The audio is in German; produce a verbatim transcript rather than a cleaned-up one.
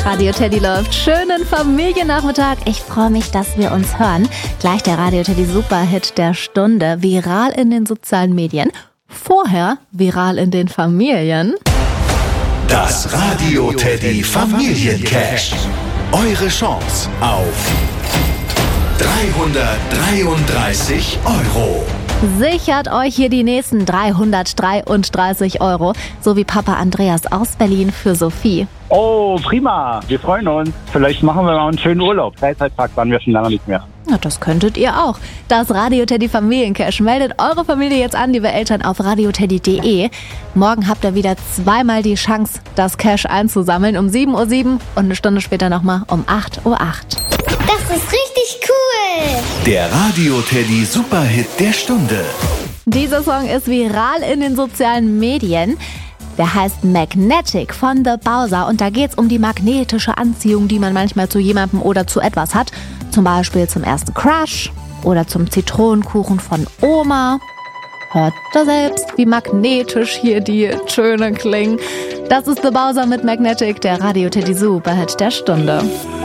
Radio Teddy läuft. Schönen Familiennachmittag. Ich freue mich, dass wir uns hören. Gleich der Radio Teddy Superhit der Stunde. Viral in den sozialen Medien. Vorher viral in den Familien. Das Radio Teddy Familiencash. Eure Chance auf dreihundertdreiunddreißig Euro. Sichert euch hier die nächsten dreihundertdreiunddreißig Euro, so wie Papa Andreas aus Berlin für Sophie. Oh, prima. Wir freuen uns. Vielleicht machen wir mal einen schönen Urlaub. Freizeitpark waren wir schon lange nicht mehr. Ja, das könntet ihr auch. Das Radio Teddy Familiencash. Meldet eure Familie jetzt an, liebe Eltern, auf radioteddy punkt de. Morgen habt ihr wieder zweimal die Chance, das Cash einzusammeln. Um sieben Uhr sieben und eine Stunde später nochmal um acht Uhr acht. Das ist richtig cool. Der Radio Teddy Superhit der Stunde. Dieser Song ist viral in den sozialen Medien. Der heißt Magnetic von The Bowser und da geht's um die magnetische Anziehung, die man manchmal zu jemandem oder zu etwas hat. Zum Beispiel zum ersten Crush oder zum Zitronenkuchen von Oma. Hört da selbst, wie magnetisch hier die Töne klingen. Das ist The Bowser mit Magnetic, der Radio Teddy Superhit der Stunde.